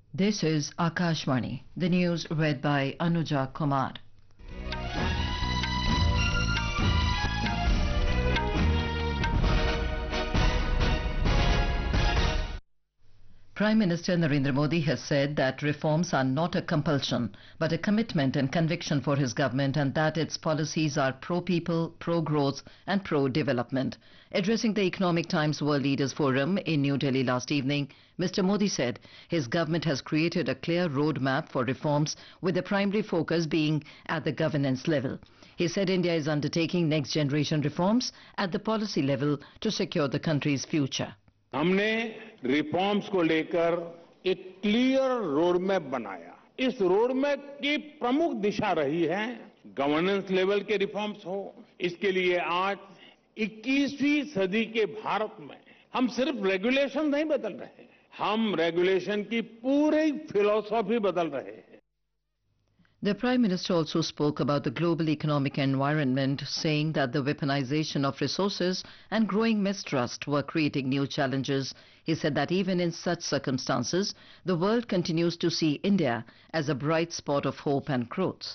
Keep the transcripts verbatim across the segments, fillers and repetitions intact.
This is Akashvani. The news read by Anuja Kumar. Prime Minister Narendra Modi has said that reforms are not a compulsion, but a commitment and conviction for his government, and that its policies are pro-people, pro-growth and pro-development. Addressing the Economic Times World Leaders Forum in New Delhi last evening, Mister Modi said his government has created a clear roadmap for reforms, with the primary focus being at the governance level. He said India is undertaking next-generation reforms at the policy level to secure the country's future. हमने reforms को लेकर एक clear road map बनाया। इस road map की प्रमुख दिशा रही है गवर्नेंस लेवल के रिफॉर्म्स हो। इसके लिए आज इक्कीसवीं सदी के भारत में हम सिर्फ रेगुलेशन नहीं बदल रहे, हम रेगुलेशन की पूरी फिलॉसफी बदल रहे हैं। The Prime Minister also spoke about the global economic environment, saying that the weaponization of resources and growing mistrust were creating new challenges. He said that even in such circumstances, the world continues to see India as a bright spot of hope and growth.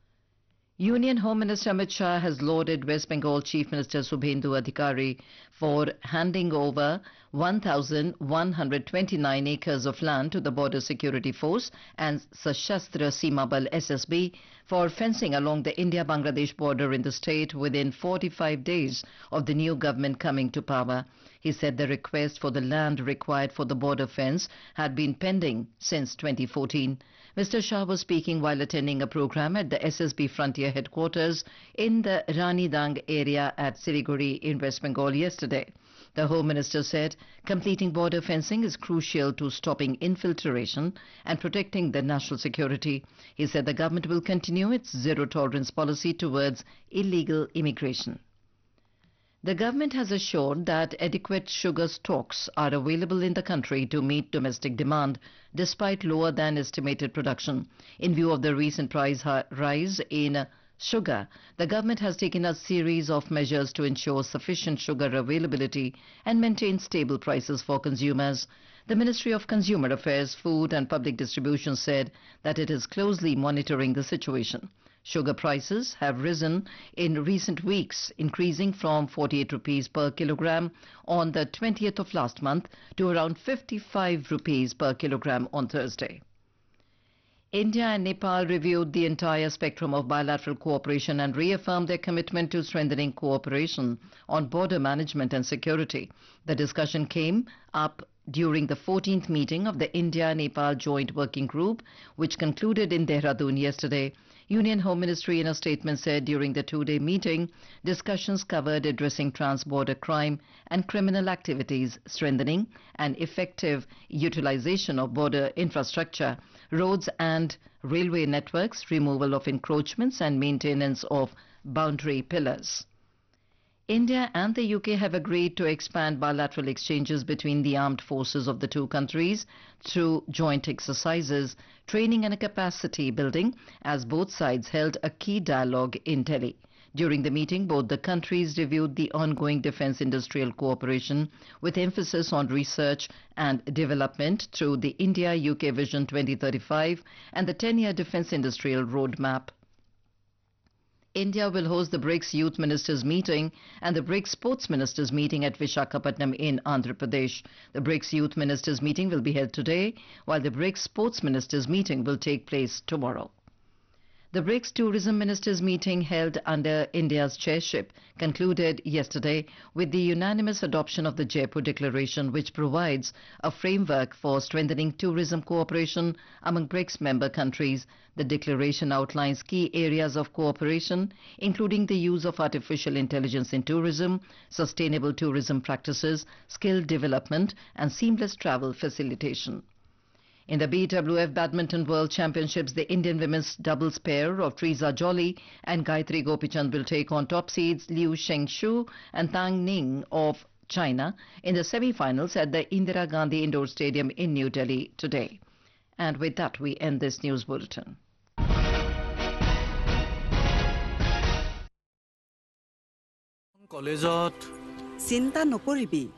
Union Home Minister Amit Shah has lauded West Bengal Chief Minister Subhendu Adhikari for handing over one thousand one hundred twenty-nine acres of land to the Border Security Force and Sashastra Seema Bal S S B for fencing along the India-Bangladesh border in the state within forty-five days of the new government coming to power. He said the request for the land required for the border fence had been pending since twenty fourteen. Mister Shah was speaking while attending a program at the S S B Frontier headquarters in the Ranidang area at Siliguri in West Bengal yesterday. The Home Minister said completing border fencing is crucial to stopping infiltration and protecting the national security. He said the government will continue its zero-tolerance policy towards illegal immigration. The government has assured that adequate sugar stocks are available in the country to meet domestic demand, despite lower than estimated production. In view of the recent price rise in sugar, the government has taken a series of measures to ensure sufficient sugar availability and maintain stable prices for consumers. The Ministry of Consumer Affairs, Food and Public Distribution said that it is closely monitoring the situation. Sugar prices have risen in recent weeks, increasing from forty-eight rupees per kilogram on the twentieth of last month to around fifty-five rupees per kilogram on Thursday. India and Nepal reviewed the entire spectrum of bilateral cooperation and reaffirmed their commitment to strengthening cooperation on border management and security. The discussion came up during the fourteenth meeting of the India-Nepal Joint Working Group, which concluded in Dehradun yesterday. Union Home Ministry in a statement said during the two-day meeting, discussions covered addressing trans-border crime and criminal activities, strengthening and effective utilization of border infrastructure, roads and railway networks, removal of encroachments and maintenance of boundary pillars. India and the U K have agreed to expand bilateral exchanges between the armed forces of the two countries through joint exercises, training and capacity building, as both sides held a key dialogue in Delhi. During the meeting, both the countries reviewed the ongoing defence industrial cooperation with emphasis on research and development through the India-U K Vision twenty thirty-five and the ten-year defence industrial roadmap. India will host the BRICS Youth Ministers meeting and the BRICS Sports Ministers meeting at Visakhapatnam in Andhra Pradesh. The BRICS Youth Ministers meeting will be held today, while the BRICS Sports Ministers meeting will take place tomorrow. The BRICS Tourism Ministers meeting held under India's chairship concluded yesterday with the unanimous adoption of the Jaipur Declaration, which provides a framework for strengthening tourism cooperation among BRICS member countries. The declaration outlines key areas of cooperation, including the use of artificial intelligence in tourism, sustainable tourism practices, skill development, and seamless travel facilitation. In the B W F Badminton World Championships, the Indian women's doubles pair of Trisa Jolly and Gayatri Gopichand will take on top seeds Liu Shengshu and Tang Ning of China in the semi-finals at the Indira Gandhi Indoor Stadium in New Delhi today. And with that, we end this news bulletin. College চিন্তা নকৰিবি